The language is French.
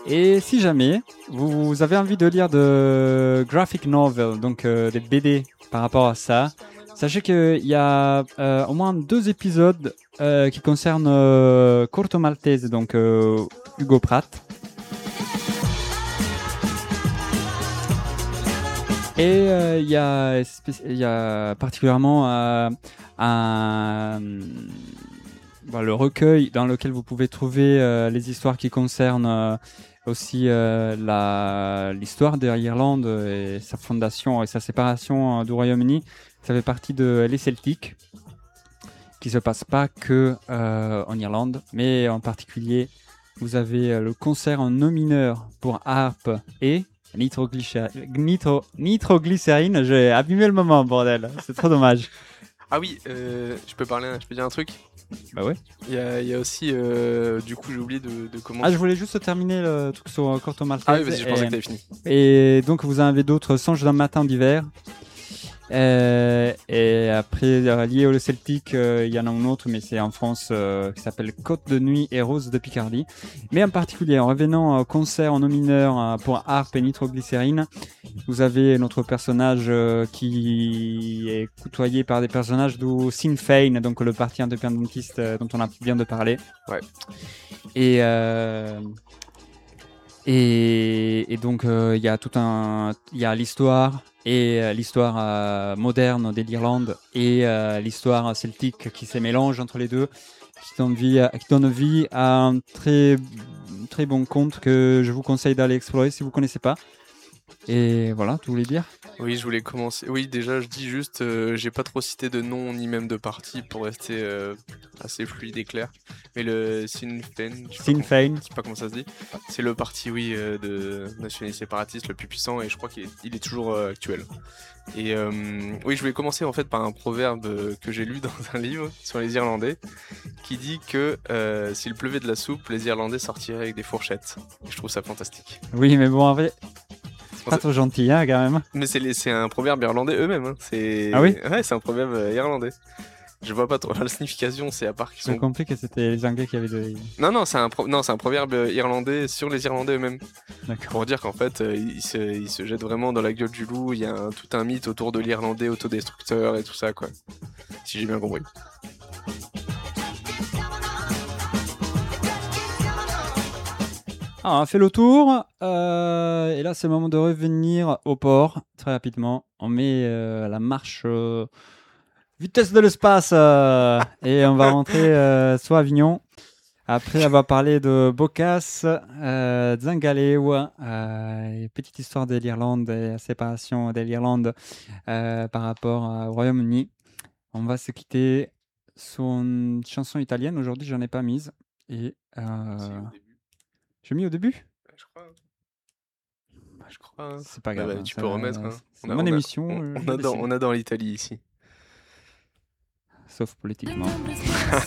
Et si jamais vous avez envie de lire de graphic novel, donc des BD par rapport à ça, sachez qu'il y a au moins 2 épisodes qui concernent Corto Maltese, donc Hugo Pratt. Et il y a particulièrement le recueil dans lequel vous pouvez trouver les histoires qui concernent aussi l'histoire de l'Irlande et sa fondation et sa séparation du Royaume-Uni. Ça fait partie de Les Celtiques, qui se passe pas que en Irlande, mais en particulier, vous avez le concert en no mineur pour harpe et nitroglycérine. J'ai abîmé le moment, bordel. C'est trop dommage. Ah oui, je peux dire un truc. Bah ouais. Il y a aussi, du coup, j'ai oublié de comment. Ah, je voulais juste terminer le truc sur Corto Maltese. Ah oui, vas-y, je pensais que t'avais fini. Et donc, vous en avez d'autres, Songe d'un matin d'hiver. Et après, lié au Celtique, il y en a un autre, mais c'est en France, qui s'appelle Côte de nuit et Rose de Picardie. Mais en particulier, en revenant au concert en no mineur pour harpe et nitroglycérine, vous avez notre personnage qui est côtoyé par des personnages du Sinn Féin, donc le parti indépendantiste dont on vient de parler. Ouais. Et donc il y a il y a l'histoire et l'histoire moderne de l'Irlande et l'histoire celtique qui se mélange entre les deux, qui donne vie à un très très bon conte que je vous conseille d'aller explorer si vous connaissez pas. Et voilà, tu voulais dire? Oui, je voulais commencer. Oui, déjà, je dis juste, j'ai pas trop cité de nom ni même de parti pour rester assez fluide et clair. Mais le Sinn Féin, je sais pas comment ça se dit. C'est le parti, oui, de nationalistes séparatistes le plus puissant et je crois qu'il est toujours actuel. Et oui, je voulais commencer en fait par un proverbe que j'ai lu dans un livre sur les Irlandais qui dit que s'il pleuvait de la soupe, les Irlandais sortiraient avec des fourchettes. Et je trouve ça fantastique. Oui, mais bon, en vrai, c'est pas trop gentil, hein, quand même. Mais c'est un proverbe irlandais eux-mêmes. Hein. Ah oui? Ouais, c'est un proverbe irlandais. Je vois pas trop la signification, c'est à part qu'ils sont. J'ai compris que c'était les Anglais qui avaient de. Non, c'est un proverbe irlandais sur les Irlandais eux-mêmes. D'accord. Pour dire qu'en fait, ils se jettent vraiment dans la gueule du loup. Il y a tout un mythe autour de l'Irlandais autodestructeur et tout ça, quoi. Si j'ai bien compris. Ah, on a fait le tour, et là c'est le moment de revenir au port, très rapidement. On met la marche vitesse de l'espace, et on va rentrer sur Avignon. Après avoir parlé de Boccace, Zangalew, petite histoire de l'Irlande et la séparation de l'Irlande par rapport au Royaume-Uni. On va se quitter sur une chanson italienne. Aujourd'hui, j'en ai pas mise. Et j'ai mis au début. Je crois. Hein. C'est pas grave. Bah, tu peux remettre. Hein. C'est mon émission. On a dans l'Italie ici. Sauf politiquement.